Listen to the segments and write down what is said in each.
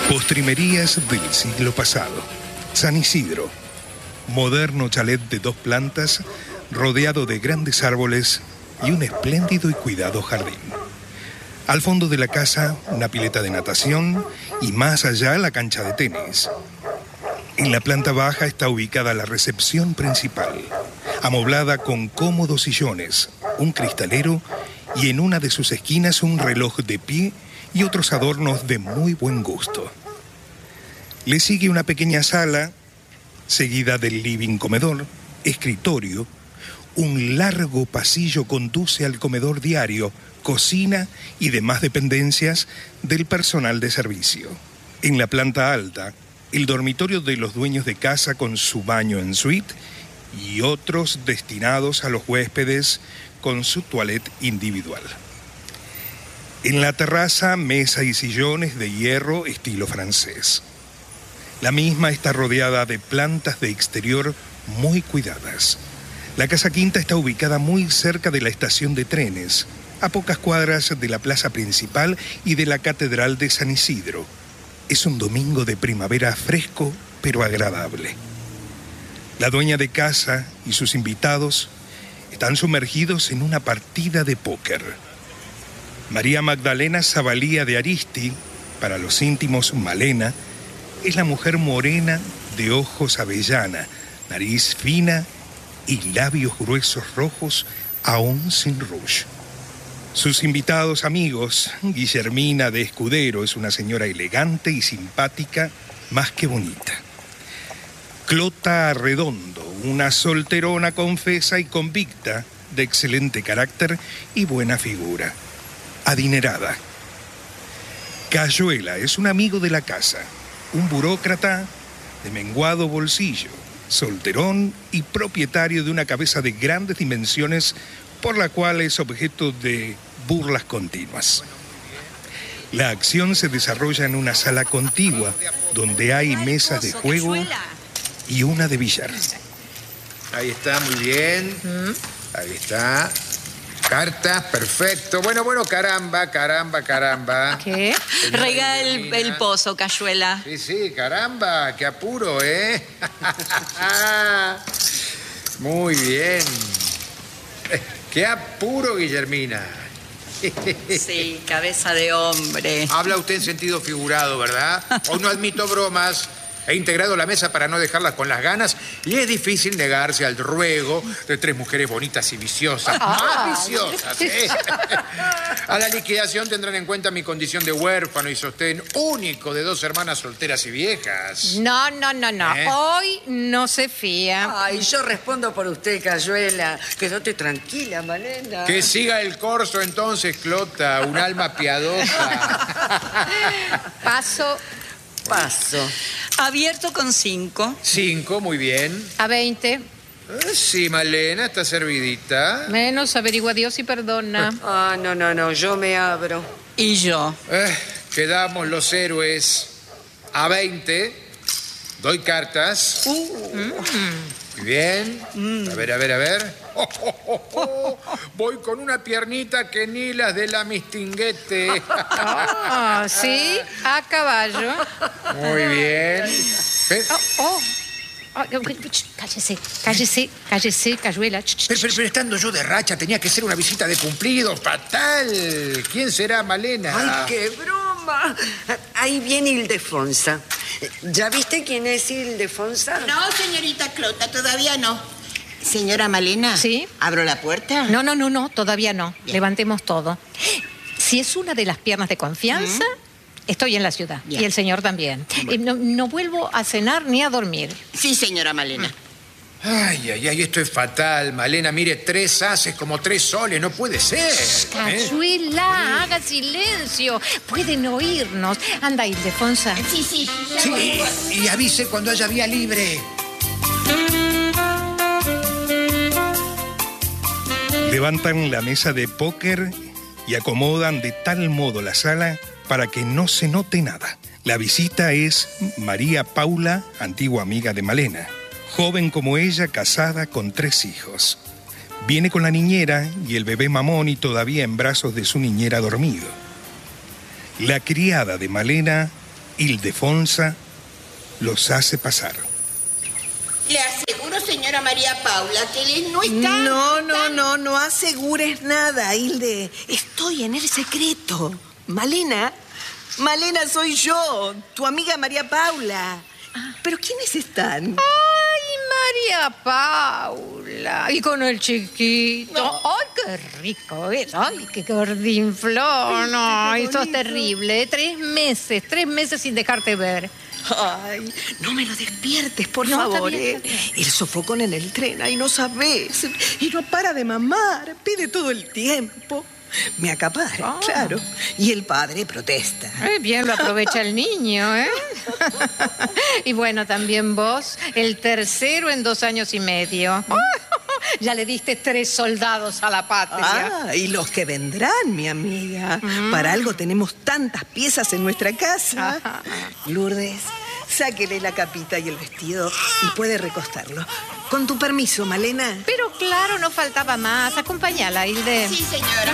Postrimerías del siglo pasado. San Isidro. Moderno chalet de 2 plantas, rodeado de grandes árboles y un espléndido y cuidado jardín. Al fondo de la casa, una pileta de natación y más allá la cancha de tenis. En la planta baja está ubicada la recepción principal, amoblada con cómodos sillones, un cristalero y en una de sus esquinas un reloj de pie y otros adornos de muy buen gusto. Le sigue una pequeña sala, seguida del living comedor, escritorio. Un largo pasillo conduce al comedor diario, cocina y demás dependencias del personal de servicio. En la planta alta, el dormitorio de los dueños de casa con su baño en suite y otros destinados a los huéspedes con su toilette individual. En la terraza, mesa y sillones de hierro estilo francés. La misma está rodeada de plantas de exterior muy cuidadas. La casa quinta está ubicada muy cerca de la estación de trenes, a pocas cuadras de la plaza principal y de la Catedral de San Isidro. Es un domingo de primavera fresco, pero agradable. La dueña de casa y sus invitados están sumergidos en una partida de póker. María Magdalena Zavalía de Aristi, para los íntimos Malena, es la mujer morena de ojos avellana, nariz fina y labios gruesos rojos, aún sin rouge. Sus invitados amigos, Guillermina de Escudero, es una señora elegante y simpática, más que bonita. Clota Arredondo, una solterona confesa y convicta, de excelente carácter y buena figura. Adinerada. Cayuela es un amigo de la casa, un burócrata de menguado bolsillo, solterón y propietario de una cabeza de grandes dimensiones por la cual es objeto de burlas continuas. La acción se desarrolla en una sala contigua donde hay mesas de juego y una de billar. Ahí está, muy bien. Ahí está. Cartas, perfecto. Bueno, caramba. ¿Qué? Rega el pozo, Cayuela. Sí, caramba, qué apuro, ¿eh? Muy bien. Qué apuro, Guillermina. Sí, cabeza de hombre. Habla usted en sentido figurado, ¿verdad? Hoy no admito bromas. He integrado la mesa para no dejarlas con las ganas y es difícil negarse al ruego de 3 mujeres bonitas y viciosas. Más viciosas, ¿eh? A la liquidación tendrán en cuenta mi condición de huérfano y sostén único de 2 hermanas solteras y viejas. No. Hoy no se fía. Ay, yo respondo por usted, Cayuela. Quédate tranquila, Malena. Que siga el corso entonces, Clota, un alma piadosa. Paso. Abierto con 5. 5, muy bien. A 20. Sí, Malena, está servidita. Menos, averigua Dios y perdona. Ah, no, yo me abro. Y yo. Quedamos los héroes. A 20. Doy cartas. Muy bien. A ver. Voy con una piernita que ni las de la mistinguete. Sí, a caballo. Muy bien. Cállese, Cayuela. Pero estando yo de racha, tenía que ser una visita de cumplido. Fatal. ¿Quién será, Malena? ¡Ay, qué broma! Ahí viene Ildefonsa. ¿Ya viste quién es Ildefonsa? No, señorita Clota, todavía no. Señora Malena. ¿Sí? ¿Abro la puerta? No, todavía no. Bien. Levantemos todo. Si es una de las piernas de confianza, estoy en la ciudad. Bien. Y el señor también. Bueno. No vuelvo a cenar ni a dormir. Sí, señora Malena. Ay, esto es fatal, Malena. Mire, 3 ases como 3 soles, no puede ser. Cayuela, haga silencio. Pueden oírnos. Anda, Ildefonsa. Sí. Sí, y avise cuando haya vía libre. Levantan la mesa de póker y acomodan de tal modo la sala para que no se note nada. La visita es María Paula, antigua amiga de Malena. Joven como ella, casada con 3 hijos. Viene con la niñera y el bebé Mamoni todavía en brazos de su niñera dormido. La criada de Malena Ildefonsa los hace pasar. Le aseguro, señora María Paula, que él no está... No asegures nada, Hilde. Estoy en el secreto. Malena soy yo, tu amiga María Paula. ¿Pero quiénes están? Ay, María Paula. Y con el chiquito. Ay, qué rico es. Ay, qué gordinflón. Ay, sos terrible. 3 meses sin dejarte ver. Ay, no me lo despiertes, por favor. Está bien. El sofocón en el tren, ay, no sabes. Y no para de mamar, pide todo el tiempo. Me acapara, claro. Y el padre protesta. Bien lo aprovecha el niño, ¿eh? Y bueno, también vos, el tercero en 2 años y medio. Ya le diste 3 soldados a la patria. Y los que vendrán, mi amiga. Para algo tenemos tantas piezas en nuestra casa. Lourdes, sáquele la capita y el vestido y puede recostarlo. Con tu permiso, Malena. Pero claro, no faltaba más. Acompáñala, Hilde. Sí, señora.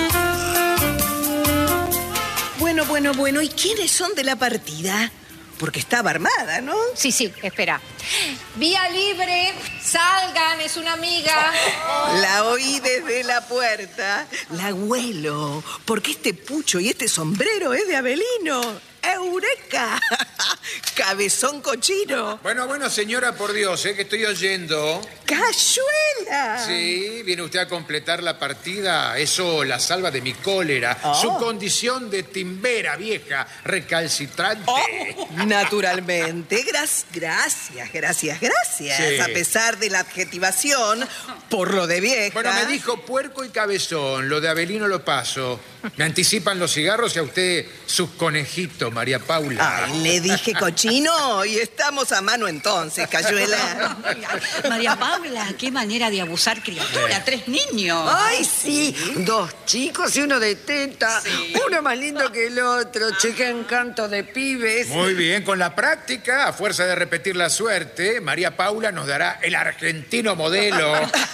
Bueno. ¿Y quiénes son de la partida? Porque estaba armada, ¿no? Sí, espera. Vía libre, salgan, es una amiga. La oí desde la puerta. La huelo, porque este pucho y este sombrero es de Avelino. ¡Eureka! ¡Cabezón cochino! Bueno, señora, por Dios, que estoy oyendo. ¡Cayuela! Sí, viene usted a completar la partida. Eso la salva de mi cólera. Su condición de timbera vieja, recalcitrante. Naturalmente. Gracias. Sí. A pesar de la adjetivación, por lo de vieja. Bueno, me dijo puerco y cabezón. Lo de Avelino lo paso. Me anticipan los cigarros y a usted sus conejitos, María Paula. Ay, le dije cochino y estamos a mano entonces, Cayuela. María Paula, qué manera de abusar criatura. 3 niños. Ay, sí, 2 chicos y uno de teta. Sí. Uno más lindo que el otro. Che, qué encanto de pibes. Muy bien, con la práctica, a fuerza de repetir la suerte, María Paula nos dará el argentino modelo.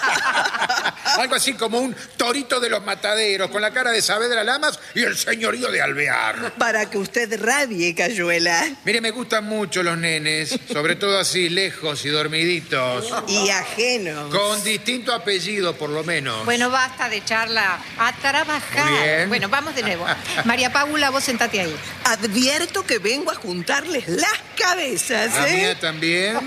Algo así como un torito de los mataderos, con la cara de Saavedra Lamas y el señorío de Alvear. Para que usted rabie, Cayuela. Mire, me gustan mucho los nenes, sobre todo así, lejos y dormiditos. Y ajenos. Con distinto apellido, por lo menos. Bueno, basta de charla. A trabajar. Muy bien. Bueno, vamos de nuevo. María Paula, vos sentate ahí. Advierto que vengo a juntarles las cabezas, La mía también.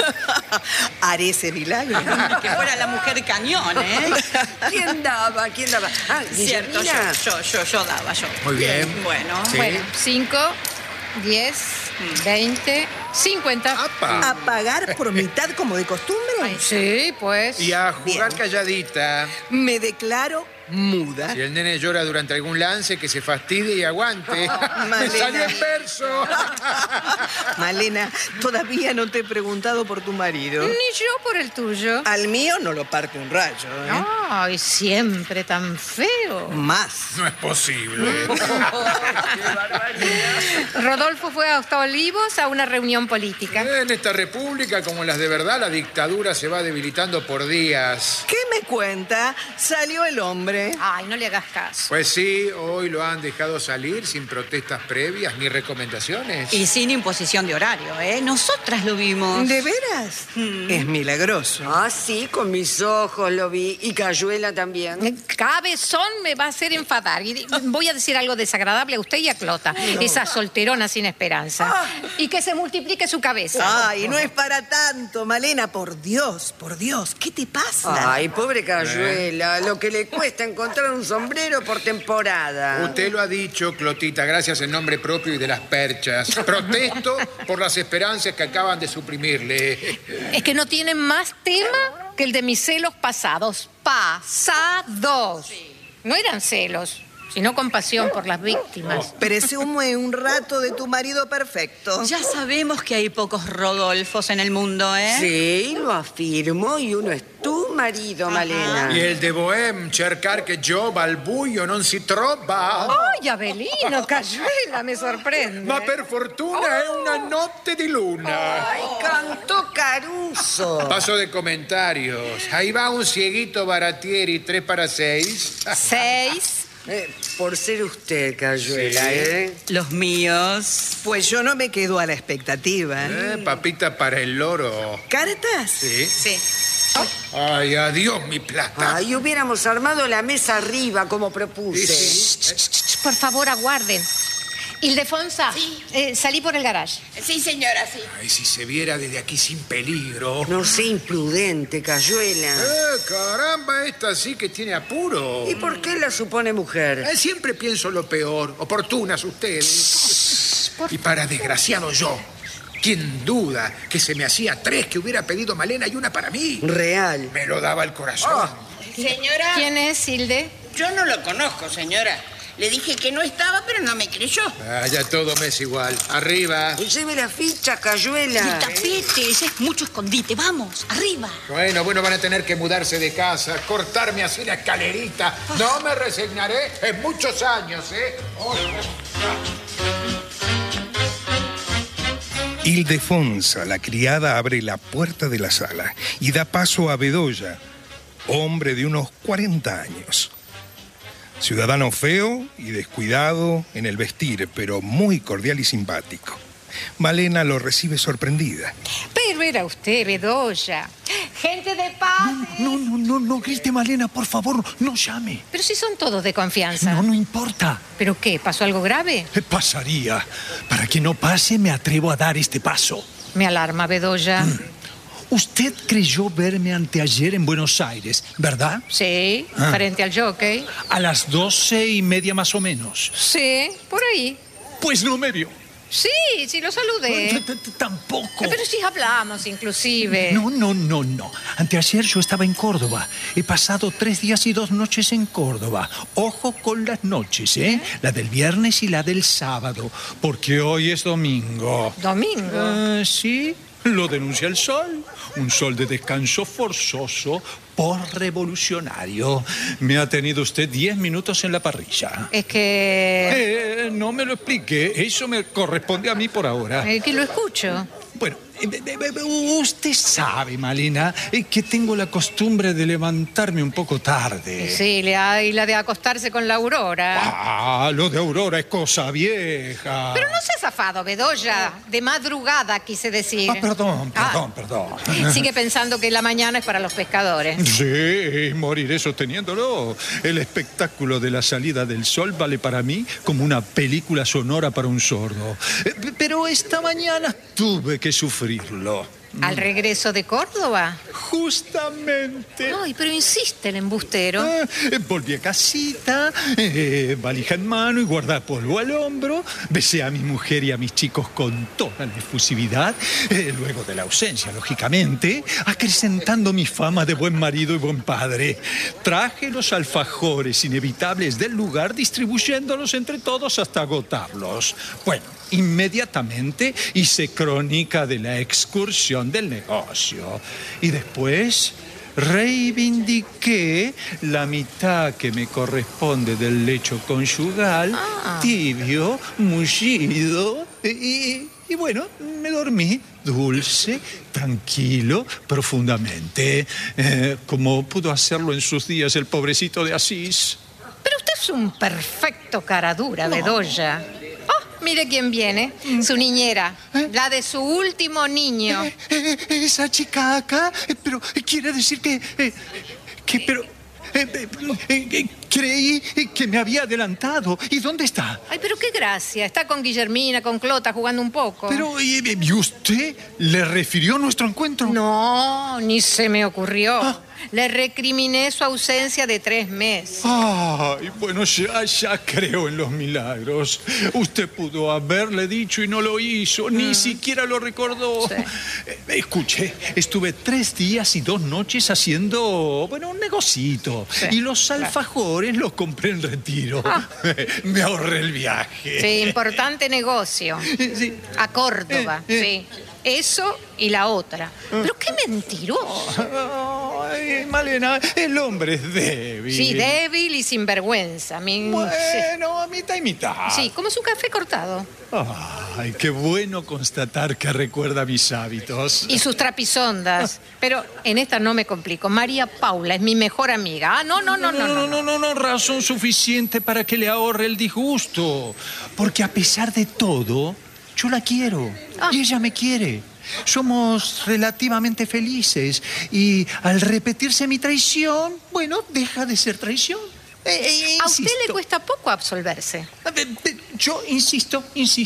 Haré ese milagro. Que fuera la mujer cañón, ¿eh? ¿Quién daba? Ah, Cierto, Guillermina. yo daba. Muy bien. Bueno. Sí. Bueno, 5, 10, 20, 50. ¡Apa! ¿A pagar por mitad como de costumbre? Ay, sí, pues. Y a jugar calladita. Me declaro muda. Si el nene llora durante algún lance, que se fastidie y aguante. ¡Me Malena. salió en verso! Malena, todavía no te he preguntado por tu marido. Ni yo por el tuyo. Al mío no lo parte un rayo, ¿eh? Ay, siempre tan feo. Más. No es posible. Rodolfo fue hasta Olivos a una reunión política. En esta república, como en las de verdad, la dictadura se va debilitando por días. ¿Qué me cuenta? Salió el hombre. Ay, no le hagas caso. Pues sí, hoy lo han dejado salir sin protestas previas ni recomendaciones. Y sin imposición de horario, ¿eh? Nosotras lo vimos. ¿De veras? Es milagroso. Ah, sí, con mis ojos lo vi. Y Cayuela también. Cabezón me va a hacer enfadar. Y voy a decir algo desagradable a usted y a Clota. Esa solterona sin esperanza. Y que se multiplique su cabeza. Ay, no es para tanto, Malena, por Dios, ¿qué te pasa? Ay, pobre Cayuela, lo que le cuesta encontrar un sombrero por temporada. Usted lo ha dicho, Clotita, gracias en nombre propio y de las perchas. Protesto por las esperanzas que acaban de suprimirle. Es que no tienen más tema que el de mis celos pasados. Pasados. No eran celos, sino compasión por las víctimas. Presume un rato de tu marido perfecto. Ya sabemos que hay pocos Rodolfos en el mundo, ¿eh? Sí, lo afirmo, y uno es tu marido, Malena. Y el de Bohem, cercar que yo, balbuio, non si trova. Ay, Avelino, Cayuela, me sorprende. Ma per fortuna è una notte di luna. Ay, cantó Caruso. Paso de comentarios. Ahí va un cieguito Baratieri, 3 para 6. 6, Por ser usted, Cayuela, Sí. ¿eh? Los míos. Pues yo no me quedo a la expectativa. Papita para el loro. ¿Cartas? Sí. Sí. Ay, adiós mi plata. Ay, hubiéramos armado la mesa arriba como propuse. Sí. Por favor, aguarden. Ildefonsa, salí por el garage. Sí, señora, sí. Ay, si se viera desde aquí sin peligro. No sea imprudente, Cayuela. Caramba, esta sí que tiene apuro. ¿Y por qué la supone mujer? Siempre pienso lo peor. Oportunas ustedes. Y para desgraciado yo. ¿Quién duda que se me hacía 3 que hubiera pedido Malena y una para mí? Real. Me lo daba el corazón. Señora, ¿Quién es, Hilde? yo no lo conozco, señora. Le dije que no estaba, pero no me creyó. Ya todo me es igual. Arriba. Lleve la ficha, El Cayuela. tapete, ese es mucho escondite. Vamos, arriba. Bueno, van a tener que mudarse de casa, cortarme así la escalerita. No me resignaré en muchos años, ¿eh? Ildefonsa, la criada, abre la puerta de la sala y da paso a Bedoya, hombre de unos 40 años. Ciudadano feo y descuidado en el vestir, pero muy cordial y simpático. Malena lo recibe sorprendida. Pero era usted, Bedoya. Gente de paz. No grite, Malena, por favor, no llame. Pero si son todos de confianza. No importa. ¿Pero qué? ¿Pasó algo grave? Pasaría. Para que no pase, me atrevo a dar este paso. Me alarma, Bedoya. Usted creyó verme anteayer en Buenos Aires, ¿verdad? Sí, frente al jockey. A las 12:30 más o menos. Sí, por ahí. Pues no me vio. Sí, lo saludé. Tampoco. Pero sí hablamos, inclusive. No. Anteayer yo estaba en Córdoba. He pasado 3 días y 2 noches en Córdoba. Ojo con las noches, ¿eh? La del viernes y la del sábado. Porque hoy es domingo. ¿Domingo? Sí, lo denuncia el sol. Un sol de descanso forzoso por revolucionario. Me ha tenido usted 10 minutos en la parrilla. Es que... No me lo explique. Eso me corresponde a mí por ahora. que lo escucho. Bueno, usted sabe, Malena, que tengo la costumbre de levantarme un poco tarde. Sí, y la de acostarse con la Aurora. Lo de Aurora es cosa vieja. Pero no se ha zafado, Bedoya. De madrugada, quise decir. Perdón. Sigue pensando que la mañana es para los pescadores. Sí, moriré sosteniéndolo. El espectáculo de la salida del sol vale para mí como una película sonora para un sordo. Pero esta mañana tuve que sufrirlo. ¿Al regreso de Córdoba? Justamente. Ay, pero insiste el embustero. Volví a casita, valija en mano y guardapolvo al hombro. Besé a mi mujer y a mis chicos con toda la efusividad. Luego de la ausencia, lógicamente, acrecentando mi fama de buen marido y buen padre. Traje los alfajores inevitables del lugar, distribuyéndolos entre todos hasta agotarlos. Bueno, inmediatamente hice crónica de la excursión del negocio. Y después reivindiqué la mitad que me corresponde del lecho conyugal, tibio, mullido, y bueno, me dormí dulce, tranquilo, profundamente, como pudo hacerlo en sus días el pobrecito de Asís. Pero usted es un perfecto caradura, Bedoya. Mire quién viene, su niñera, la de su último niño. Esa chica acá, pero quiere decir creí que me había adelantado. ¿Y dónde está? Ay, pero qué gracia. Está con Guillermina, con Clota, jugando un poco. Pero, ¿y usted le refirió nuestro encuentro? No, ni se me ocurrió. Le recriminé su ausencia de 3 meses. Ay, bueno, ya creo en los milagros. Usted pudo haberle dicho y no lo hizo, ni siquiera lo recordó. Sí. Escuche, estuve 3 días y 2 noches haciendo, un negocito. Sí, y los alfajores los compré en Retiro. Me ahorré el viaje. Sí, importante negocio. Sí. A Córdoba, sí. Eso y la otra. Pero qué mentiroso. Ay, Malena, el hombre es débil. Sí, débil y sinvergüenza. Bueno, mitad y mitad. Sí, como su café cortado. Ay, qué bueno constatar que recuerda mis hábitos. Y sus trapisondas. Pero en esta no me complico. María Paula es mi mejor amiga. Ah, no. No, razón suficiente para que le ahorre el disgusto. Porque a pesar de todo, yo la quiero. Y ella me quiere. Somos relativamente felices. Y al repetirse mi traición, bueno, deja de ser traición. A usted le cuesta poco absolverse. Yo insisto.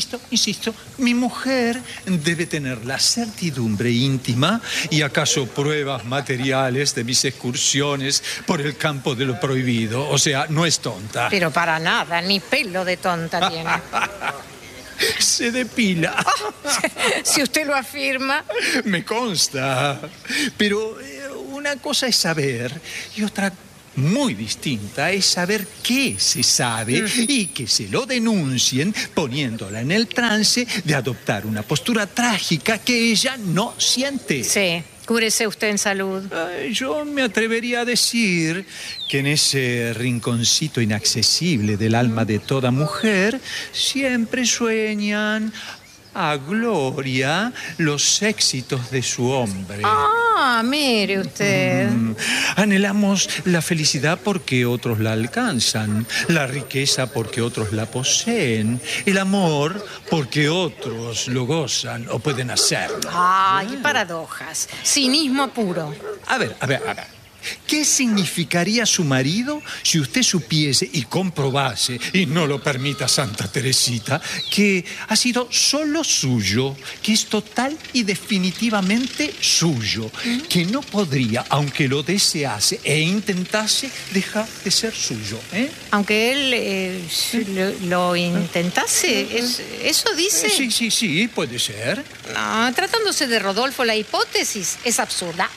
Mi mujer debe tener la certidumbre íntima y acaso pruebas materiales de mis excursiones por el campo de lo prohibido. O sea, no es tonta. Pero para nada, ni pelo de tonta tiene. Se depila. Si usted lo afirma. Me consta. Pero una cosa es saber y otra muy distinta es saber qué se sabe y que se lo denuncien poniéndola en el trance de adoptar una postura trágica que ella no siente. Sí, cúrese usted en salud. Yo me atrevería a decir que en ese rinconcito inaccesible del alma de toda mujer siempre sueñan a gloria los éxitos de su hombre. Ah, mire usted. Anhelamos la felicidad porque otros la alcanzan, la riqueza porque otros la poseen, el amor porque otros lo gozan o pueden hacerlo. Ay, paradojas. Cinismo puro. A ver. ¿Qué significaría su marido si usted supiese y comprobase, y no lo permita Santa Teresita, que ha sido solo suyo, que es total y definitivamente suyo, que no podría, aunque lo desease e intentase, dejar de ser suyo? Aunque él lo intentase, ¿eso dice? Sí, puede ser. No, tratándose de Rodolfo, la hipótesis es absurda.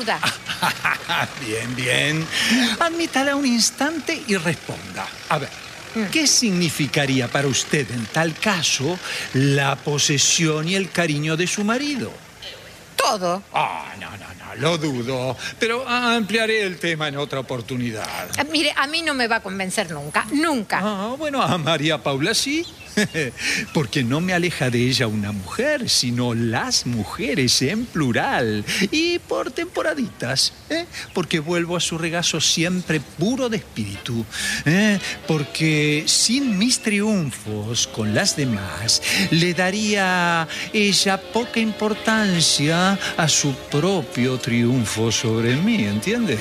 Bien. Admítala un instante y responda. A ver, ¿qué significaría para usted en tal caso la posesión y el cariño de su marido? Todo. No, lo dudo. Pero ampliaré el tema en otra oportunidad. Mire, a mí no me va a convencer nunca. Bueno, a María Paula sí. Porque no me aleja de ella una mujer, sino las mujeres en plural. Y por temporaditas, porque vuelvo a su regazo siempre puro de espíritu. Porque sin mis triunfos con las demás, le daría ella poca importancia a su propio triunfo sobre mí, ¿entiende?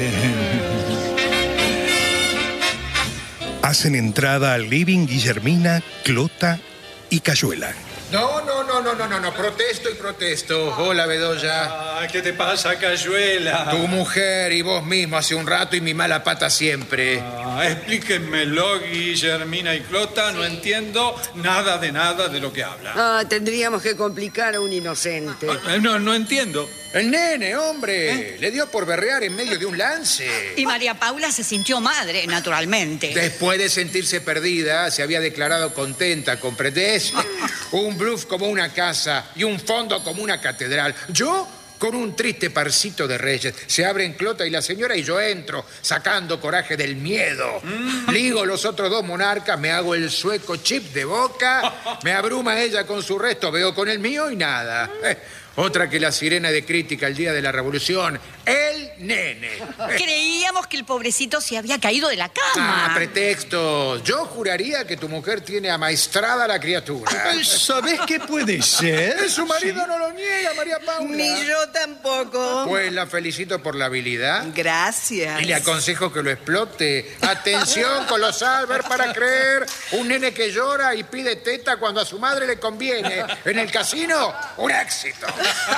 Hacen entrada al living Guillermina, Clota y Cayuela. No, protesto. Hola, Bedoya. ¿Qué te pasa, Cayuela? Tu mujer y vos mismo hace un rato y mi mala pata siempre. Explíquenmelo, Guillermina y Clota. No entiendo nada de lo que habla. Tendríamos que complicar a un inocente. No entiendo. El nene, hombre, le dio por berrear en medio de un lance. Y María Paula se sintió madre, naturalmente. Después de sentirse perdida, se había declarado contenta, ¿comprendés? Un bluff como una casa y un fondo como una catedral. Yo, con un triste parcito de reyes. Se abren Clota y la señora y yo entro, sacando coraje del miedo. Ligo los otros dos monarcas, me hago el sueco chip de boca, me abruma ella con su resto, veo con el mío y nada. Otra que la sirena de crítica el día de la revolución, el nene. Creíamos que el pobrecito se había caído de la cama. Pretextos. Yo juraría que tu mujer tiene amaestrada a la criatura. ¿Sabés qué puede ser? Su marido no lo niega, María Paula. Ni yo tampoco. Pues la felicito por la habilidad. Gracias. Y le aconsejo que lo explote. Atención, colosal, ver para creer. Un nene que llora y pide teta cuando a su madre le conviene. En el casino, un éxito.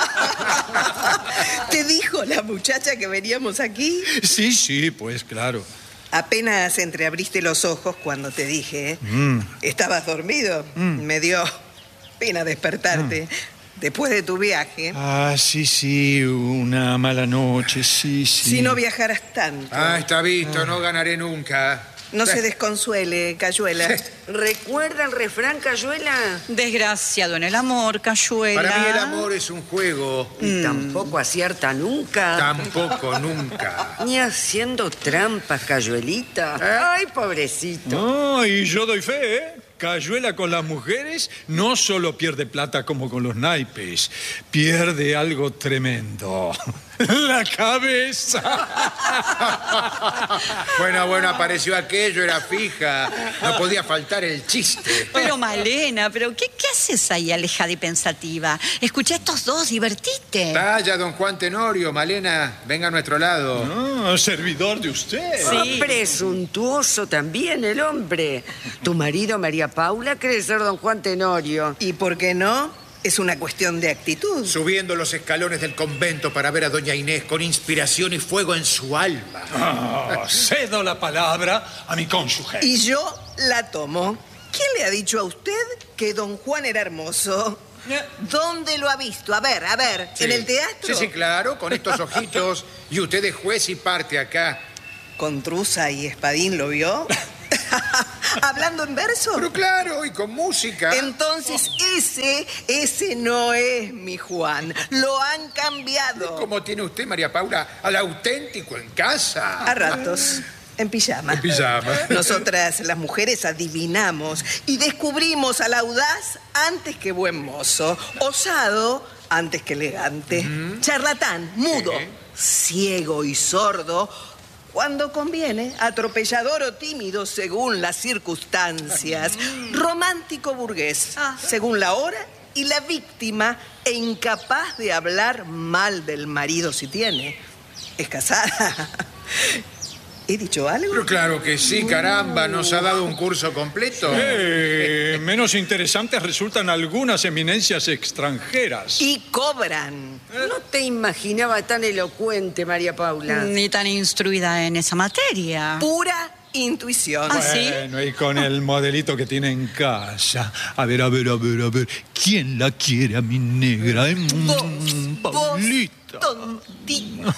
¿Te dijo la muchacha que veníamos aquí? Sí, pues claro. Apenas entreabriste los ojos cuando te dije. ¿Estabas dormido? Me dio pena despertarte. Después de tu viaje. Sí, una mala noche, sí. Si no viajaras tanto. Está visto, no ganaré nunca. No se desconsuele, Cayuela. ¿Recuerda el refrán, Cayuela? Desgraciado en el amor, Cayuela. Para mí el amor es un juego. Y tampoco acierta nunca. Tampoco nunca. Ni haciendo trampas, Cayuelita. Ay, pobrecito. Y yo doy fe, ¿eh? Cayuela con las mujeres no solo pierde plata como con los naipes, pierde algo tremendo. La cabeza. Bueno, apareció aquello, era fija. No podía faltar el chiste. Pero Malena, ¿qué haces ahí alejada y pensativa? Escucha a estos dos, divertite. Vaya, don Juan Tenorio, Malena, venga a nuestro lado. Servidor de usted. Sí. Presuntuoso también el hombre. Tu marido, María Paula, cree ser don Juan Tenorio. ¿Y por qué no? Es una cuestión de actitud. Subiendo los escalones del convento para ver a doña Inés con inspiración y fuego en su alma. Cedo la palabra a mi cónyuge. Y yo la tomo. ¿Quién le ha dicho a usted que don Juan era hermoso? ¿Dónde lo ha visto? A ver, Sí. ¿en el teatro? Sí, claro, con estos ojitos. Y usted es juez y parte acá. ¿Con truza y espadín lo vio? ¿Hablando en verso? Pero claro, y con música. Entonces ese no es mi Juan. Lo han cambiado. ¿Cómo tiene usted, María Paula, al auténtico en casa? A ratos. En pijama. En pijama. Nosotras, las mujeres, adivinamos y descubrimos al audaz antes que buen mozo, osado antes que elegante, charlatán, mudo, ciego y sordo, cuando conviene, atropellador o tímido según las circunstancias, romántico burgués, según la hora y la víctima, e incapaz de hablar mal del marido si tiene. Es casada. ¿He dicho algo? Pero claro que sí, caramba, nos ha dado un curso completo. Menos interesantes resultan algunas eminencias extranjeras. Y cobran. No te imaginaba tan elocuente, María Paula. Ni tan instruida en esa materia. Pura intuición. ¿Ah, sí? Bueno, y con el modelito que tiene en casa. A ver. ¿Quién la quiere a mi negra? Paulita. Tontito.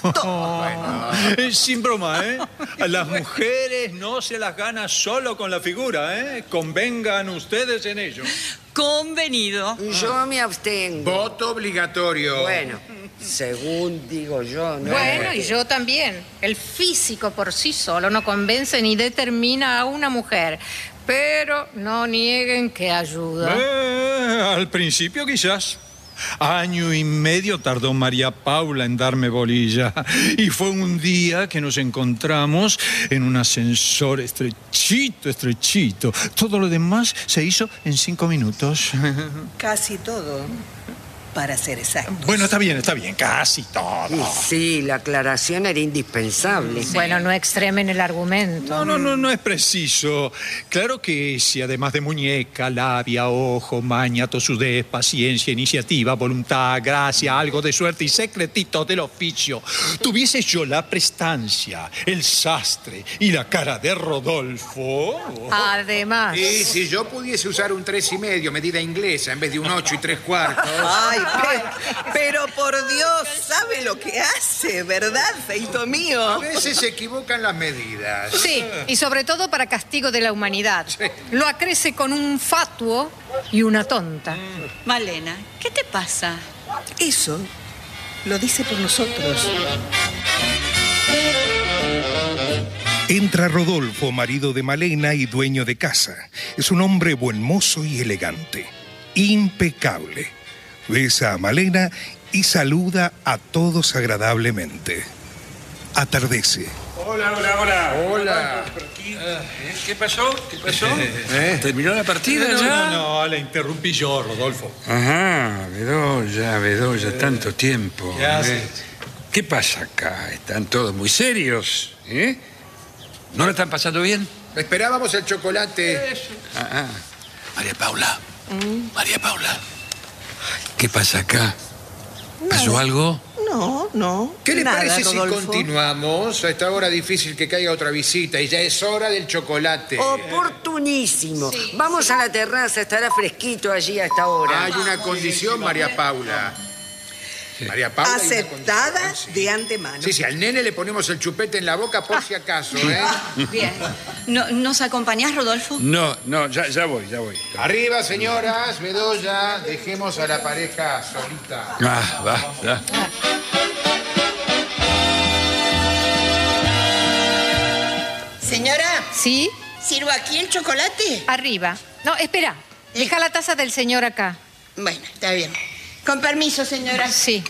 Sin broma, ¿eh? A las mujeres no se las gana solo con la figura, ¿eh? Convengan ustedes en ello. Convenido. Yo me abstengo. Voto obligatorio. Bueno, según digo yo, ¿no? Bueno, y yo también. El físico por sí solo no convence ni determina a una mujer. Pero no nieguen que ayuda. Al principio quizás. Año y medio tardó María Paula en darme bolilla. Y fue un día que nos encontramos en un ascensor estrechito. Todo lo demás se hizo en 5 minutos. Casi todo. Para ser exactos. Bueno, está bien, casi todo. Y sí, la aclaración era indispensable. Bueno, no extremen el argumento. No es preciso. Claro que si además de muñeca, labia, ojo, maña, tosudez, paciencia, iniciativa, voluntad, gracia, algo de suerte y secretito del oficio, tuviese yo la prestancia, el sastre y la cara de Rodolfo. Además. Y si yo pudiese usar un 3,5, medida inglesa, en vez de un 8 3/4. Ay, pero por Dios, ¿sabe lo que hace, verdad, feito mío? A veces se equivocan las medidas. Sí, y sobre todo para castigo de la humanidad. Lo acrece con un fatuo y una tonta. Malena, ¿qué te pasa? Eso lo dice por nosotros. Entra Rodolfo, marido de Malena y dueño de casa. Es un hombre buen mozo y elegante. Impecable. Besa a Malena y saluda a todos agradablemente. Atardece. Hola. ¿Qué pasó? ¿Terminó la partida ya? No, la interrumpí yo, Rodolfo. Ajá, Bedoya, tanto tiempo. ¿Qué haces? ¿Qué pasa acá? Están todos muy serios, ¿eh? ¿No la están pasando bien? Esperábamos el chocolate. María Paula. ¿Qué pasa acá? ¿Pasó algo? No. ¿Qué le nada, parece Rodolfo. si continuamos? A esta hora difícil que caiga otra visita y ya es hora del chocolate. Oportunísimo. Vamos a la terraza, estará fresquito allí a esta hora. Hay una condición, María Paula. María Paula. Aceptada de antemano. Sí, al nene le ponemos el chupete en la boca por si acaso, ¿eh? Bien. ¿Nos acompañás, Rodolfo? No, ya voy. Arriba, señoras, Bedoya, dejemos a la pareja solita. Va. Señora, ¿Sí? ¿sirvo aquí el chocolate? Arriba. No, espera. Deja la taza del señor acá. Bueno, está bien. Con permiso, señora. Sí.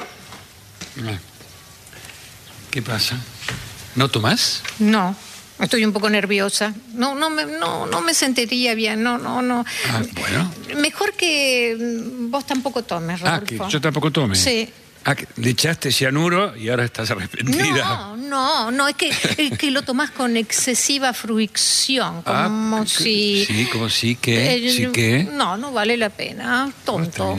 ¿Qué pasa? ¿No tomás? No. Estoy un poco nerviosa. No me sentiría bien. No. Ah, bueno. Mejor que vos tampoco tomes, Rodolfo. Que yo tampoco tome. Sí. Que le echaste cianuro y ahora estás arrepentida. No, es que lo tomás con excesiva fruición, como si... Sí, como sí que, sí que... No vale la pena, tonto.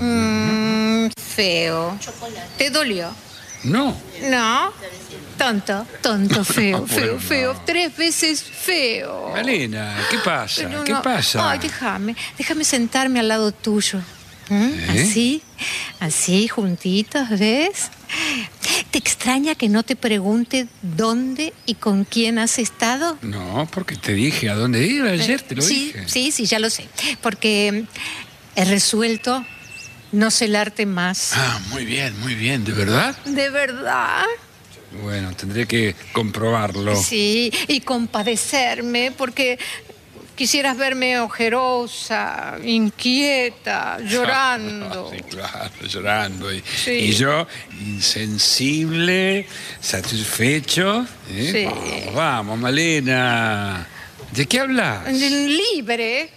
Feo. ¿Te dolió? No. ¿No? Tonto, feo, Bueno, feo, no. 3 veces feo. Malena, ¿qué pasa? No, ¿Qué pasa? Ay, déjame sentarme al lado tuyo. Así, juntitos, ¿ves? ¿Te extraña que no te pregunte dónde y con quién has estado? No, porque te dije a dónde ir ayer, te lo dije. Sí, ya lo sé. Porque he resuelto no celarte más. Muy bien, ¿de verdad? ¿De verdad? Bueno, tendré que comprobarlo. Sí, y compadecerme, porque quisieras verme ojerosa, inquieta, llorando. Sí, claro, llorando. Sí. Y yo, insensible, satisfecho. Sí. Vamos, Malena. ¿De qué hablas? Libre,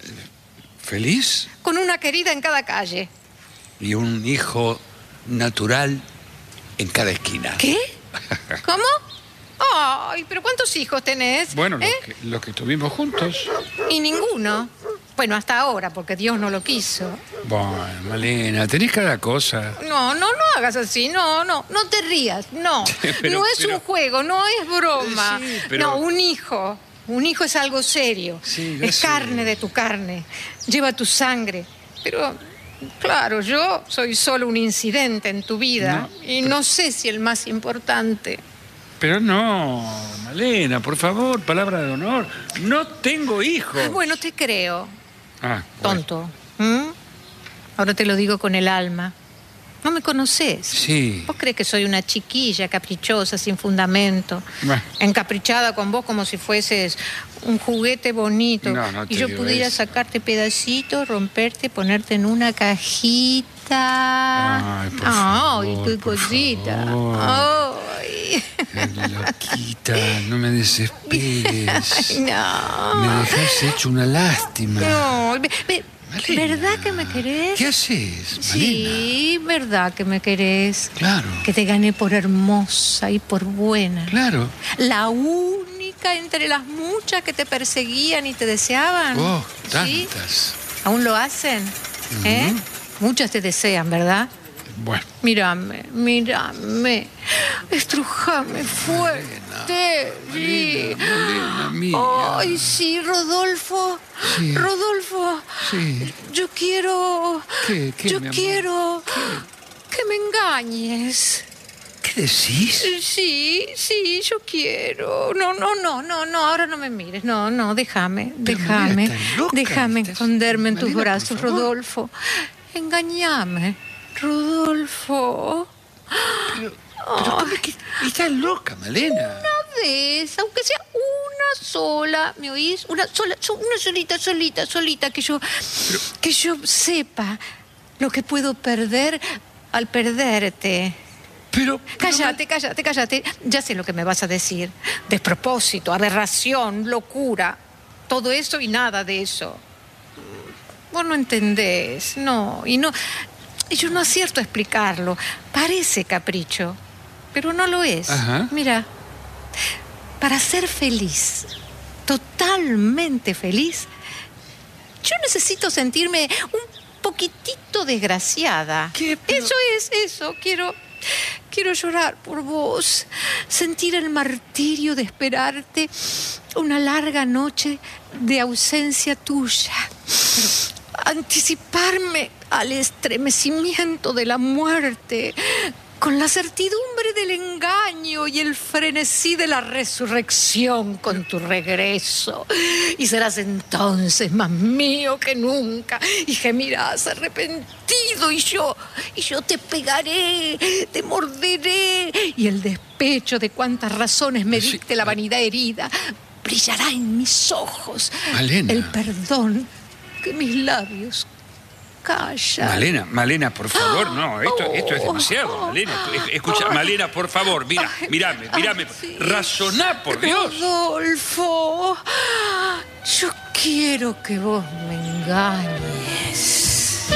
¿Feliz? con una querida en cada calle. Y un hijo natural en cada esquina. ¿Qué? ¿Cómo? Ay, pero ¿cuántos hijos tenés? Bueno, los que tuvimos juntos. Y ninguno. Bueno, hasta ahora, porque Dios no lo quiso. Bueno, Malena, tenés cada cosa. No hagas así, no te rías, no. No es un juego, no es broma. Sí, pero... No, un hijo es algo serio. Sí, es carne de tu carne, lleva tu sangre. Pero, claro, yo soy solo un incidente en tu vida y no sé si el más importante. Pero no, Malena, por favor, palabra de honor. No tengo hijos. Bueno, te creo. Bueno. Tonto. Ahora te lo digo con el alma. No me conoces. Sí. ¿Vos crees que soy una chiquilla caprichosa, sin fundamento? Bueno. Encaprichada con vos como si fueses un juguete bonito. No te y yo digo pudiera eso. sacarte pedacitos, romperte, ponerte en una cajita. Ay, por favor, Ay, qué por cosita. favor. Ay. Loquita, no me desesperes. Ay, no. Me dejas hecho una lástima. No, Malena, ¿verdad que me querés? ¿Qué haces, Malena? Sí, ¿verdad que me querés? Claro. Que te gané por hermosa y por buena. Claro. La única entre las muchas que te perseguían y te deseaban. Oh, ¿Sí? tantas. ¿Aún lo hacen? ¿Eh? Muchas te desean, ¿verdad? Bueno. Mírame. Estrujame fuerte. Sí. Malena mía. Ay, sí, Rodolfo. Sí. Rodolfo. Sí. Yo quiero... ¿Qué, yo mi amor? quiero que me engañes. ¿Qué decís? Sí, yo quiero. No, ahora no me mires. No, déjame. Pero, Malena, estás loca, Déjame estás- esconderme en tus Malena, por brazos, favor. Rodolfo. Engañame, Rodolfo. Pero ¿cómo es que estás loca, Malena? Una vez, aunque sea una sola, ¿me oís? Una solita, que yo sepa lo que puedo perder al perderte. Pero Cállate. Ya sé lo que me vas a decir. Despropósito, aberración, locura. Todo eso y nada de eso. Vos no entendés, no. Y yo no acierto a explicarlo. Parece capricho, pero no lo es. Ajá. Mira, para ser feliz, totalmente feliz, yo necesito sentirme un poquitito desgraciada. ¿Qué? Pero- Eso es, eso. Quiero llorar por vos, sentir el martirio de esperarte una larga noche de ausencia tuya. anticiparme al estremecimiento de la muerte, con la certidumbre del engaño y el frenesí de la resurrección con tu regreso. Y serás entonces más mío que nunca, y gemirás arrepentido, y yo te pegaré, te morderé, y el despecho de cuántas razones me dicte la vanidad herida brillará en mis ojos. Malena. El perdón que mis labios callan. Malena, por favor, no, esto es demasiado, Malena. Escucha, Malena, por favor, mírame. Sí. Razoná, por Dios. Rodolfo, yo quiero que vos me engañes.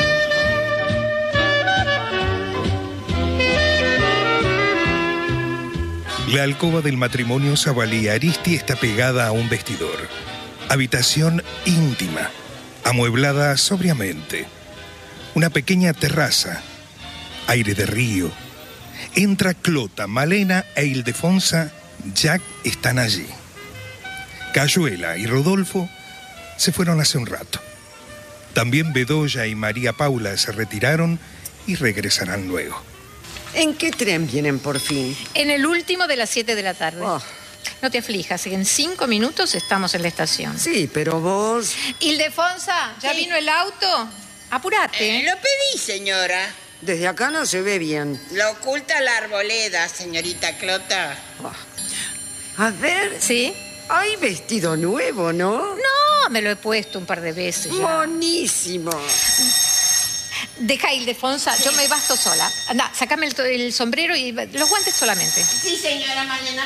La alcoba del matrimonio Zavalí Aristi está pegada a un vestidor. Habitación íntima, amueblada sobriamente. Una pequeña terraza, aire de río. Entra Clota, Malena e Ildefonsa. Jack están allí. Cayuela y Rodolfo se fueron hace un rato. También Bedoya y María Paula se retiraron y regresarán luego. ¿En qué tren vienen por fin? En el último de las 7 de la tarde. Oh. No te aflijas, en 5 minutos estamos en la estación. Sí, pero vos... Ildefonsa, ¿ya vino el auto? Apúrate. Lo pedí, señora. Desde acá no se ve bien. Lo oculta la arboleda, señorita Clota. A ver... ¿Sí? Hay vestido nuevo, ¿no? No, me lo he puesto un par de veces ya. Buenísimo. Deja, Ildefonsa, yo me basto sola. Anda, sacame el sombrero y los guantes solamente. Sí, señora Malena.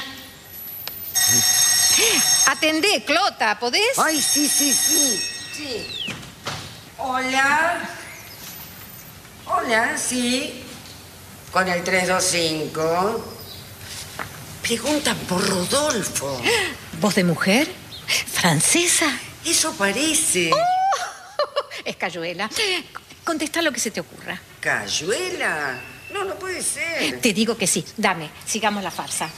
Atendé, Clota, ¿podés? Ay, sí. Hola. Hola, sí. Con el 325. Preguntan por Rodolfo. ¿Voz de mujer? ¿Francesa? Eso parece. Es Cayuela. Contestá lo que se te ocurra. ¿Cayuela? No puede ser. Te digo que sí. Dame, sigamos la farsa.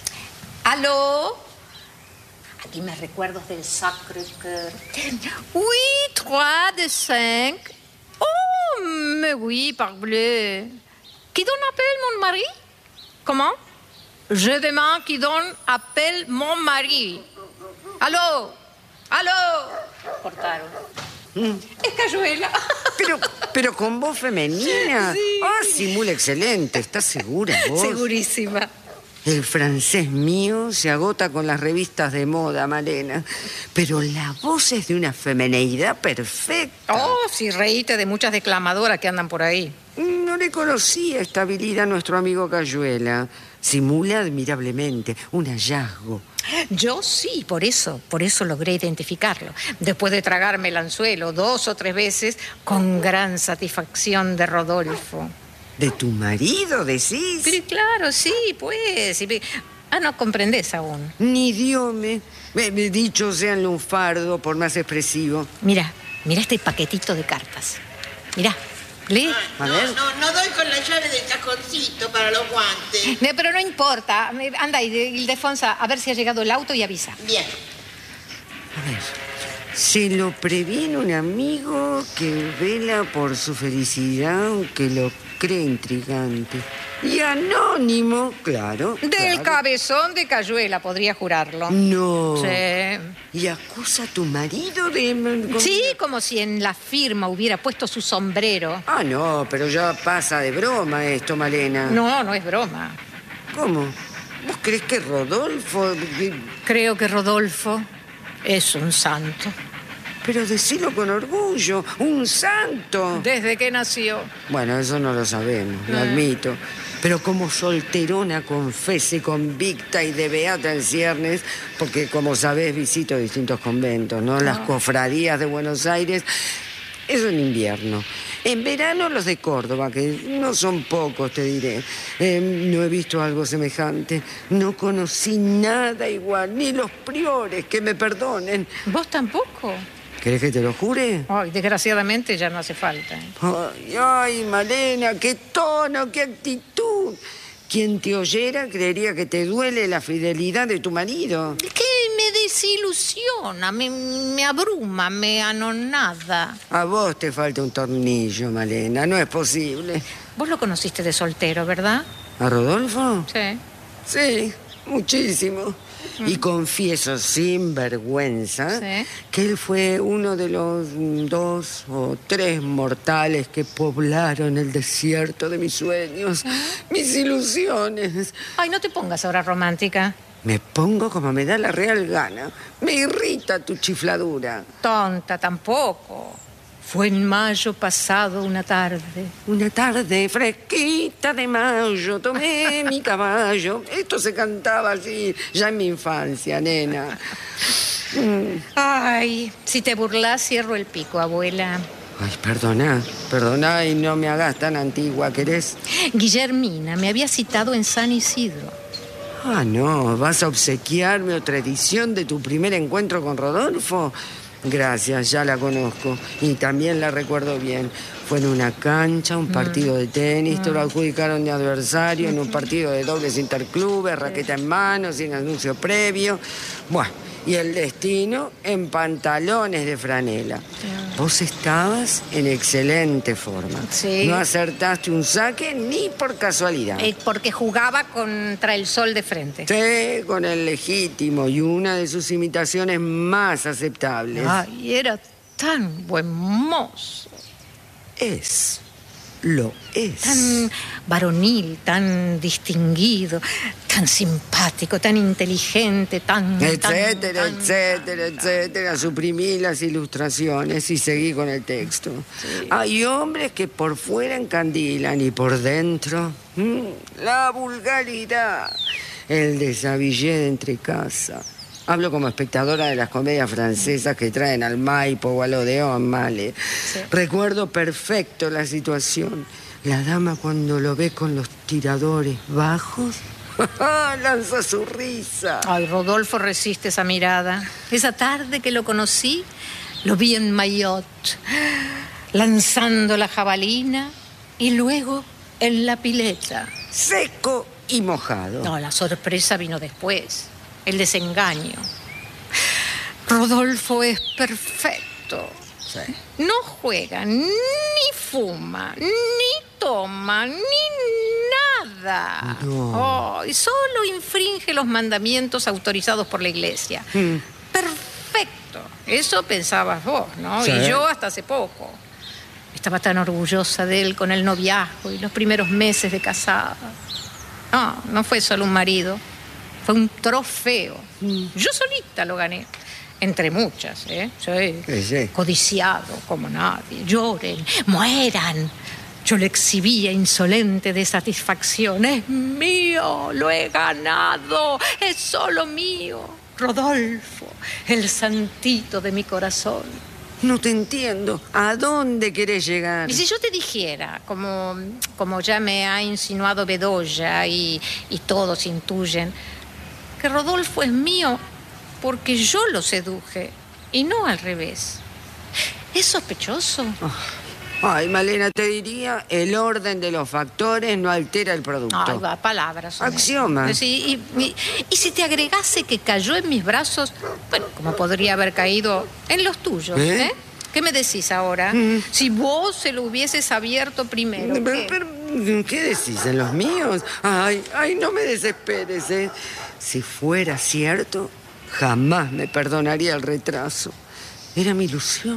¿Aló? Aquí me recuerdos del Sacré-Cœur. Oui, 3 de 5. Oh, mais oui, parbleu. Qui donne appelle mon mari? Comment? Je demande qui donne appelle mon mari. ¿Aló? Cortaron. Es Cayuela. Pero con voz femenina. Sí. Simula excelente. ¿Estás segura vos? Segurísima. El francés mío se agota con las revistas de moda, Malena. Pero la voz es de una femineidad perfecta. Oh, sí, reíte de muchas declamadoras que andan por ahí. No le conocía esta habilidad a nuestro amigo Cayuela. Simula admirablemente. Un hallazgo. Yo sí, por eso logré identificarlo. Después de tragarme el anzuelo 2 o 3 veces, con gran satisfacción de Rodolfo. ¿De tu marido, decís? Pero claro, sí, pues. No comprendés aún. Ni Dios me... Dicho sea el lunfardo, por más expresivo. Mira este paquetito de cartas. Mira, lee. A ver. No doy con la llave del cajoncito para los guantes. Pero no importa. Anda, Ildefonsa, a ver si ha llegado el auto y avisa. Bien. A ver. Se lo previene un amigo que vela por su felicidad, aunque lo cree intrigante. Y anónimo, claro. Del cabezón de Cayuela, podría jurarlo. No. Sí. ¿Y acusa a tu marido de...? Sí, como si en la firma hubiera puesto su sombrero. No, pero ya pasa de broma esto, Malena. No es broma. ¿Cómo? ¿Vos crees que Rodolfo...? Creo que Rodolfo es un santo. Pero decilo con orgullo, un santo. Desde que nació. Bueno, eso no lo sabemos, lo admito. Pero como solterona confesa y convicta y de beata en ciernes, porque como sabés visito distintos conventos, ¿no? Las cofradías de Buenos Aires, eso en invierno. En verano los de Córdoba, que no son pocos, te diré. No he visto algo semejante. No conocí nada igual, ni los priores, que me perdonen. ¿Vos tampoco? ¿Querés que te lo jure? Ay, desgraciadamente ya no hace falta. Ay, Malena, qué tono, qué actitud. Quien te oyera creería que te duele la fidelidad de tu marido. ¿Qué me desilusiona, me abruma, me anonada. A vos te falta un tornillo, Malena. No es posible. Vos lo conociste de soltero, ¿verdad? ¿A Rodolfo? Sí. Sí, muchísimo. Y confieso sin vergüenza que él fue uno de los 2 o 3 mortales que poblaron el desierto de mis sueños, mis ilusiones. Ay, no te pongas ahora romántica. Me pongo como me da la real gana. Me irrita tu chifladura. Tonta tampoco. Fue en mayo pasado una tarde. Una tarde fresquita de mayo, tomé mi caballo. Esto se cantaba así ya en mi infancia, nena. Ay, si te burlas, cierro el pico, abuela. Ay, perdona y no me hagas tan antigua, ¿querés? Guillermina me había citado en San Isidro. Ah, no, ¿vas a obsequiarme otra edición de tu primer encuentro con Rodolfo? Gracias, ya la conozco y también la recuerdo bien. Fue en una cancha, un partido de tenis, te lo adjudicaron de adversario en un partido de dobles interclubes, raqueta en mano, sin anuncio previo. Bueno, y el destino en pantalones de franela. Vos estabas en excelente forma. Sí. No acertaste un saque ni por casualidad. Porque jugaba contra el sol de frente. Sí, con el legítimo y una de sus imitaciones más aceptables. Ay, era tan buen mozo. Lo es. Tan varonil, tan distinguido, tan simpático, tan inteligente, etcétera. Suprimí las ilustraciones y seguí con el texto. Sí. Hay hombres que por fuera encandilan y por dentro... la vulgaridad. El desabillé de entrecasa. Hablo como espectadora de las comedias francesas que traen al Maipo o al Odeón, Male. Sí. Recuerdo perfecto la situación. La dama cuando lo ve con los tiradores bajos, lanza su risa. Ay, Rodolfo resiste esa mirada. Esa tarde que lo conocí, lo vi en Maillot, lanzando la jabalina y luego en la pileta. Seco y mojado. No, la sorpresa vino después. El desengaño. Rodolfo es perfecto. Sí. No juega, ni fuma, ni toma, ni nada. No. Oh, y solo infringe los mandamientos autorizados por la iglesia. Perfecto. Eso pensabas vos, ¿no? Sí. Y yo hasta hace poco. Estaba tan orgullosa de él con el noviazgo y los primeros meses de casada. No fue solo un marido. Fue un trofeo. Yo solita lo gané. Entre muchas, ¿eh? Sí. Codiciado como nadie. Lloren, mueran. Yo le exhibía insolente de satisfacción. Es mío, lo he ganado. Es solo mío. Rodolfo, el santito de mi corazón. No te entiendo. ¿A dónde querés llegar? Y si yo te dijera, como ya me ha insinuado Bedoya y todos intuyen, que Rodolfo es mío porque yo lo seduje y no al revés. ¿Es sospechoso? Ay, Malena, te diría, el orden de los factores no altera el producto. Ay, va, palabras. Axioma. Sí, y si te agregase que cayó en mis brazos, bueno, como podría haber caído en los tuyos, ¿eh? ¿Qué me decís ahora? Si vos se lo hubieses abierto primero. ¿Qué decís? ¿En los míos? Ay, no me desesperes, ¿eh? Si fuera cierto, jamás me perdonaría el retraso. Era mi ilusión.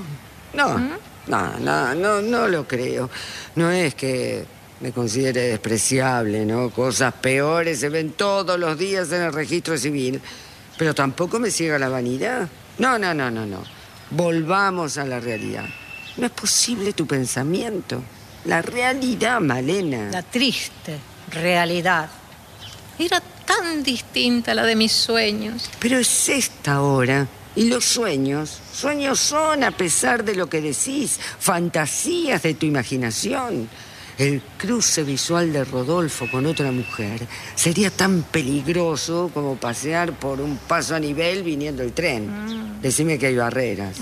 No lo creo. No es que me considere despreciable, ¿no? Cosas peores se ven todos los días en el registro civil. Pero tampoco me ciega la vanidad. No. Volvamos a la realidad. No es posible tu pensamiento. La realidad, Malena. La triste realidad. Era tan distinta a la de mis sueños. Pero es esta ahora. Y los sueños son, a pesar de lo que decís, fantasías de tu imaginación. El cruce visual de Rodolfo con otra mujer sería tan peligroso como pasear por un paso a nivel viniendo el tren. Decime que hay barreras.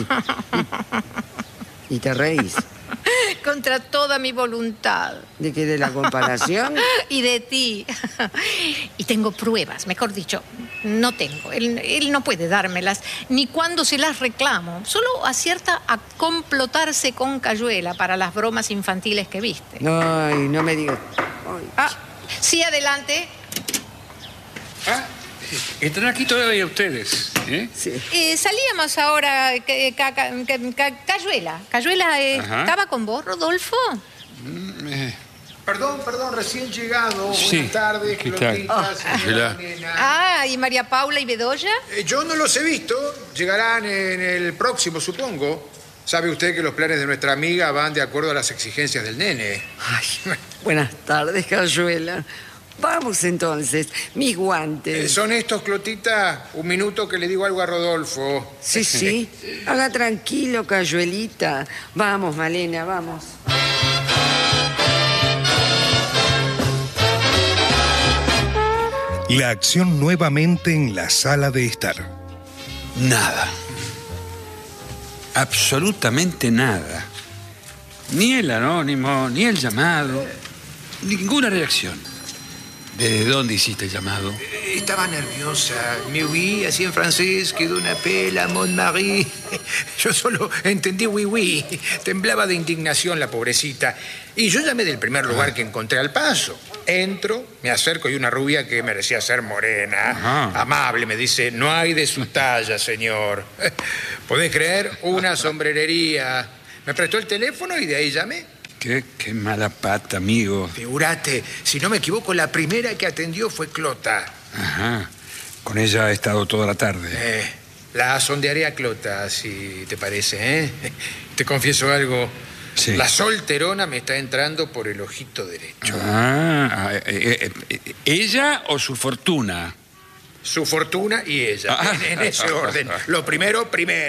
Y te reís. Contra toda mi voluntad. ¿De qué? ¿De la comparación? Y de ti. Y tengo pruebas, mejor dicho, no tengo. Él no puede dármelas, ni cuando se las reclamo. Solo acierta a complotarse con Cayuela para las bromas infantiles que viste. Ay, no me digas. Ay. Sí, adelante. Están aquí todavía ustedes, ¿eh? Sí. Salíamos ahora, Cayuela. ¿Cayuela estaba con vos, Rodolfo? Perdón, recién llegado. Sí. Buenas tardes, ¿Qué tal? Clotilda, señora. ¿Y María Paula y Bedoya? Yo no los he visto. Llegarán en el próximo, supongo. Sabe usted que los planes de nuestra amiga van de acuerdo a las exigencias del nene. Ay, buenas tardes, Cayuela. Vamos entonces, mis guantes. ¿Son estos, Clotita? Un minuto que le digo algo a Rodolfo. Sí. Haga tranquilo, Cayuelita. Vamos, Malena, vamos. La acción nuevamente en la sala de estar. Nada. Absolutamente nada. Ni el anónimo, ni el llamado. Ninguna reacción. ¿Desde dónde hiciste el llamado? Estaba nerviosa. Me huí, así en francés, quedó una pela, Montmartre. Yo solo entendí oui. Temblaba de indignación la pobrecita. Y yo llamé del primer lugar que encontré al paso. Entro, me acerco y una rubia que merecía ser morena, amable, me dice, no hay de su talla, señor. ¿Podés creer? Una sombrerería. Me prestó el teléfono y de ahí llamé. Qué mala pata, amigo. Figúrate, si no me equivoco, la primera que atendió fue Clota. Ajá. Con ella he estado toda la tarde. La sondearé a Clota, si te parece, ¿eh? Te confieso algo. Sí. La solterona me está entrando por el ojito derecho. ¿Ella o su fortuna? Su fortuna y ella, en ese orden. Lo primero.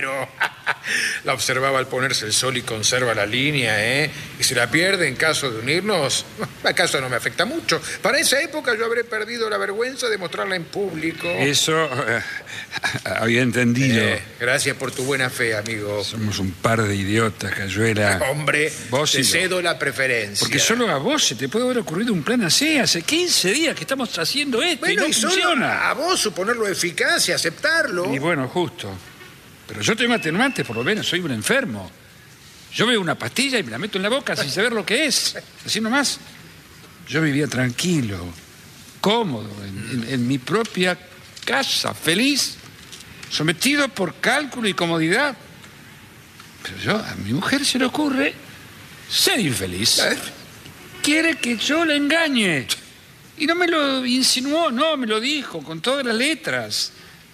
La observaba al ponerse el sol y conserva la línea, ¿eh? Y si la pierde en caso de unirnos, ¿acaso no me afecta mucho? Para esa época yo habré perdido la vergüenza de mostrarla en público. Eso había entendido. Gracias por tu buena fe, amigo. Somos un par de idiotas, Cayuela. Hombre, vos te cedo la preferencia. Porque solo a vos se te puede haber ocurrido un plan así. Hace 15 días que estamos haciendo esto y no funciona. A vos suponerlo eficaz y aceptarlo. Y bueno, justo. Pero yo tengo atenuantes, por lo menos, soy un enfermo. Yo veo una pastilla y me la meto en la boca sin saber lo que es. Así nomás. Yo vivía tranquilo, cómodo, en mi propia casa, feliz, sometido por cálculo y comodidad. Pero a mi mujer se le ocurre ser infeliz. Quiere que yo la engañe. Y no me lo insinuó, no, me lo dijo con todas las letras.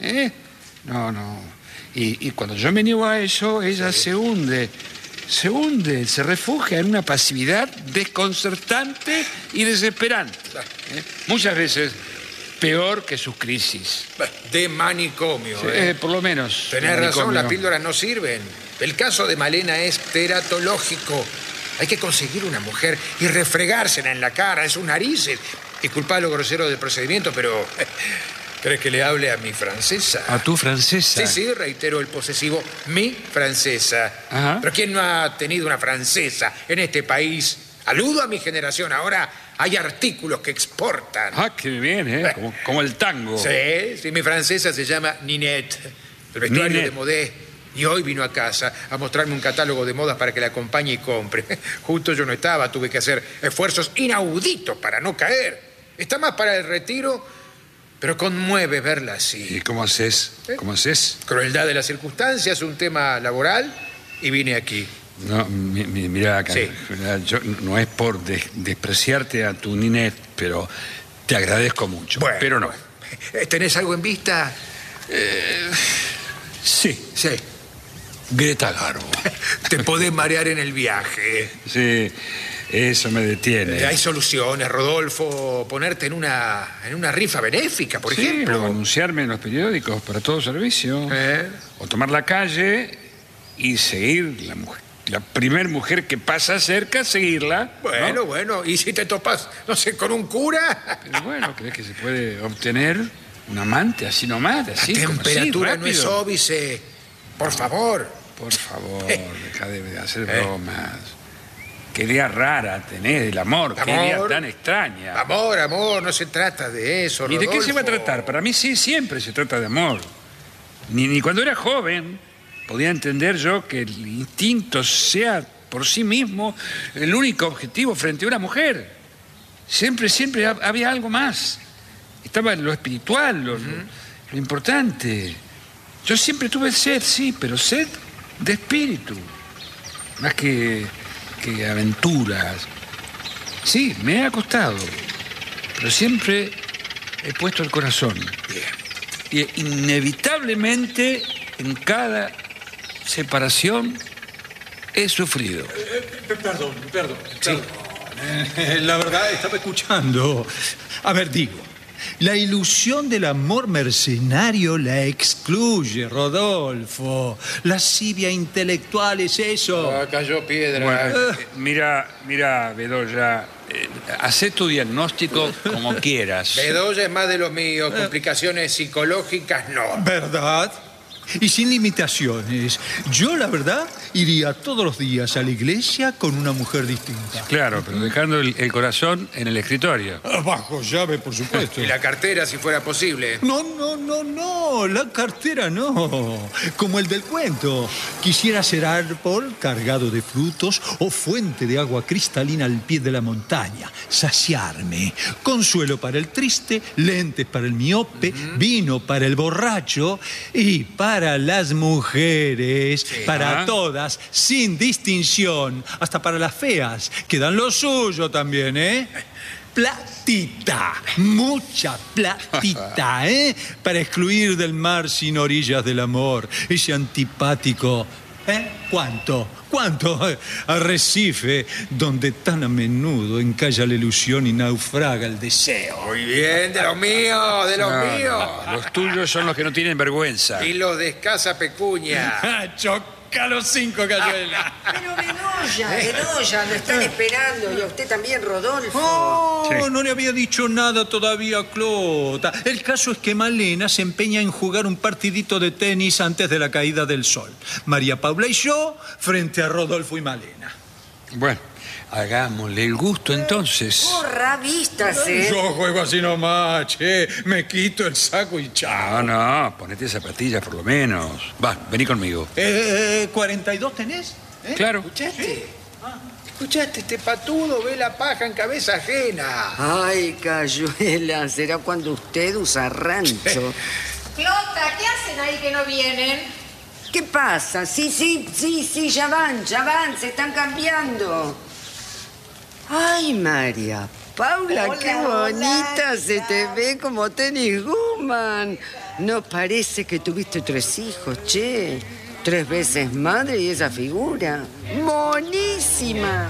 No. Y cuando yo me niego a eso, ella se hunde, se refugia en una pasividad desconcertante y desesperante. Muchas veces peor que sus crisis. De manicomio. Sí, por lo menos. Tenés razón, las píldoras no sirven. El caso de Malena es teratológico. Hay que conseguir una mujer y refregársela en la cara, en sus narices. Disculpa lo grosero del procedimiento, pero... ¿Crees que le hable a mi francesa? ¿A tu francesa? Sí, reitero el posesivo, mi francesa. Ajá. Pero ¿quién no ha tenido una francesa en este país? Aludo a mi generación, ahora hay artículos que exportan. Qué bien, ¿eh? Como el tango. Sí, mi francesa se llama Ninette, el vestuario Ninette. de Modé. Y hoy vino a casa a mostrarme un catálogo de modas para que la acompañe y compre. Justo yo no estaba, tuve que hacer esfuerzos inauditos para no caer. Está más para el retiro... Pero conmueve verla así. ¿Y cómo haces? ¿Cómo haces? Crueldad de las circunstancias, un tema laboral, y vine aquí. No, mira acá. Sí. Yo, no es por despreciarte a tu Ninette, pero te agradezco mucho. Bueno, pero no. ¿Tenés algo en vista? Sí. Greta Garbo. Te podés marear en el viaje. Sí. Eso me detiene. Hay soluciones, Rodolfo. Ponerte en una rifa benéfica, por ejemplo. O anunciarme en los periódicos para todo servicio. O tomar la calle y seguir la primer mujer que pasa cerca, seguirla. Bueno. ¿Y si te topas, no sé, con un cura? Pero bueno, ¿crees que se puede obtener un amante así nomás? Así, la temperatura como así, no es óbice. Por favor. Por favor, deja de hacer bromas. Qué idea rara tenés del amor, qué idea tan extraña. Amor, no se trata de eso, ¿Y de qué se va a Rodolfo. tratar? Para mí sí, siempre se trata de amor. Ni cuando era joven podía entender yo que el instinto sea por sí mismo el único objetivo frente a una mujer. Siempre había algo más. Estaba lo espiritual, lo importante. Yo siempre tuve sed, sí, pero sed de espíritu. Más que aventuras. Sí, me he acostado, pero siempre he puesto el corazón. Y inevitablemente en cada separación he sufrido. Perdón. La verdad, estaba escuchando. A ver, digo, la ilusión del amor mercenario la excluye, Rodolfo. La lascivia intelectual es eso. Cayó piedra. Bueno, mira, Bedoya, hacé tu diagnóstico como quieras. Bedoya es más de lo mío, complicaciones psicológicas no. ¿Verdad? Y sin limitaciones. Yo, la verdad, iría todos los días a la iglesia con una mujer distinta. Claro, pero dejando el corazón en el escritorio. Bajo llave, por supuesto. Y la cartera, si fuera posible. No, la cartera no. Como el del cuento. Quisiera ser árbol cargado de frutos o fuente de agua cristalina al pie de la montaña. Saciarme. Consuelo para el triste, lentes para el miope, vino para el borracho y para las mujeres, para todas, sin distinción, hasta para las feas, que dan lo suyo también, ¿eh? Platita, mucha platita, ¿eh? Para excluir del mar sin orillas del amor, ese antipático, ¿eh? ¿Cuánto? Arrecife, donde tan a menudo encalla la ilusión y naufraga el deseo. Muy bien, de los míos. Los tuyos son los que no tienen vergüenza. Y los de escasa pecuña. Choca los 5, Cayuela. Pero Bedoya, lo están esperando. Y a usted también, Rodolfo. Oh, Sí. no le había dicho nada todavía a Clota. El caso es que Malena se empeña en jugar un partidito de tenis antes de la caída del sol. María Paula y yo frente a Rodolfo y Malena. Bueno, hagámosle el gusto entonces. Porra, vístase. Yo juego así nomás, che. Me quito el saco y chao. No, ponete zapatillas por lo menos. Va, vení conmigo. ¿42 tenés? Claro. ¿Escuchaste? Este patudo ve la paja en cabeza ajena. Ay, Cayuela, será cuando usted usa rancho. Clota, ¿qué hacen ahí que no vienen? ¿Qué pasa? Sí, ya van, se están cambiando. Ay, María Paula, Hola, qué bonita se te ve como tenis woman. No parece que tuviste 3 hijos, che. 3 veces madre y esa figura. ¡Monísima!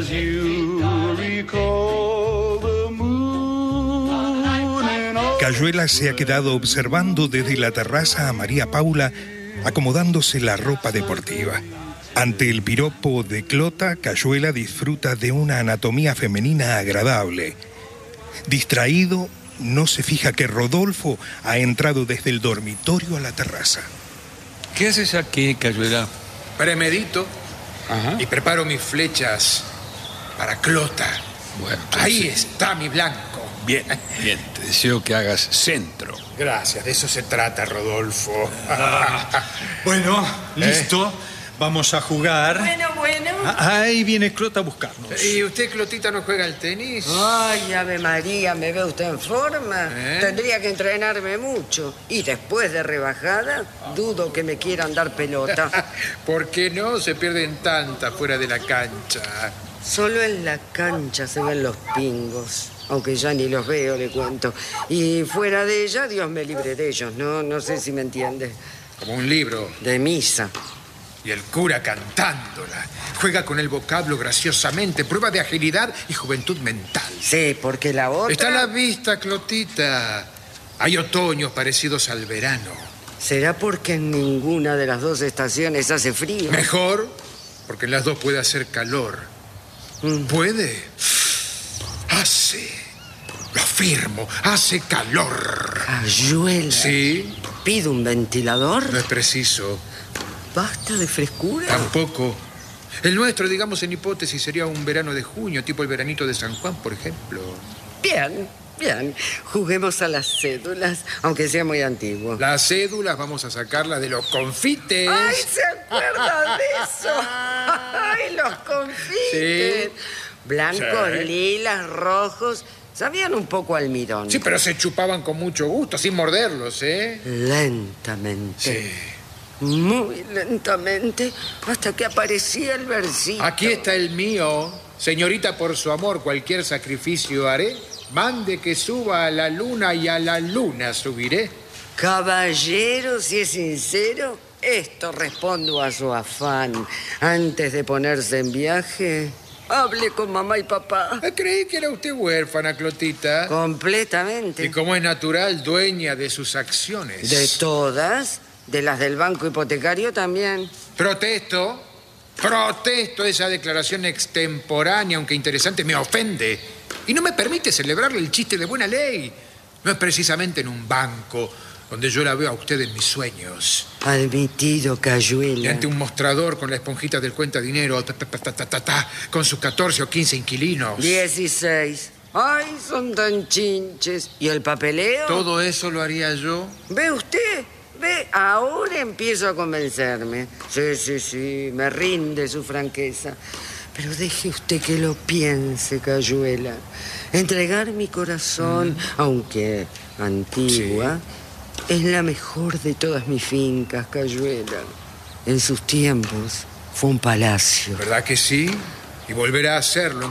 Cayuela se ha quedado observando desde la terraza a María Paula acomodándose la ropa deportiva. Ante el piropo de Clota, Cayuela disfruta de una anatomía femenina agradable. Distraído, no se fija que Rodolfo ha entrado desde el dormitorio a la terraza. ¿Qué haces aquí, Cayuela? Premedito Ajá. y preparo mis flechas para Clota. Bueno, entonces, Ahí está mi blanco. Bien, te deseo que hagas centro. Gracias, de eso se trata, Rodolfo. Bueno, listo. Vamos a jugar. Bueno. Ahí viene Clota a buscarnos. ¿Y usted, Clotita, no juega al tenis? Ay, Ave María, ¿me ve usted en forma? Tendría que entrenarme mucho. Y después de rebajada, dudo que me quieran dar pelota. ¿Por qué no? Se pierden tantas fuera de la cancha. Solo en la cancha se ven los pingos. Aunque ya ni los veo, le cuento. Y fuera de ella, Dios me libre de ellos. No sé si me entiende. Como un libro. De misa. Y el cura cantándola. Juega con el vocablo graciosamente. Prueba de agilidad y juventud mental. Sí, porque la otra... Está a la vista, Clotita. Hay otoños parecidos al verano. ¿Será porque en ninguna de las 2 estaciones hace frío? Mejor, porque en las 2 puede hacer calor. ¿Puede? Hace. Lo afirmo, hace calor. Cayuela. ¿Sí? ¿Pido un ventilador? No es preciso. ¿Basta de frescura? Tampoco. El nuestro, digamos en hipótesis, sería un verano de junio, tipo el veranito de San Juan, por ejemplo. Bien, bien. Juguemos a las cédulas, aunque sea muy antiguo. Las cédulas vamos a sacarlas de los confites. ¡Ay, se acuerdan de eso! ¡Ay, los confites! Sí. Blancos, Sí. lilas, rojos. Sabían un poco a almidón. Sí, pero se chupaban con mucho gusto, sin morderlos, ¿eh? Lentamente. Sí. Muy lentamente, hasta que aparecía el versito. Aquí está el mío. Señorita, por su amor, cualquier sacrificio haré. Mande que suba a la luna y a la luna subiré. Caballero, si es sincero, esto respondo a su afán. Antes de ponerse en viaje, hable con mamá y papá. Creí que era usted huérfana, Clotita. Completamente. Y como es natural, dueña de sus acciones. De todas, de las del banco hipotecario también. Protesto esa declaración extemporánea, aunque interesante, me ofende. Y no me permite celebrarle el chiste de buena ley. No es precisamente en un banco donde yo la veo a usted en mis sueños. Admitido, Y Cayuela. ante un mostrador con la esponjita del cuenta dinero, con sus 14 o 15 inquilinos. 16. Ay, son tan chinches. ¿Y el papeleo? Todo eso lo haría yo. ¿Ve usted? ¿Ve? Ahora empiezo a convencerme. Sí, me rinde su franqueza. Pero deje usted que lo piense, Cayuela. Entregar mi corazón, aunque antigua, es la mejor de todas mis fincas, Cayuela. En sus tiempos fue un palacio. ¿Verdad que sí? Y volverá a hacerlo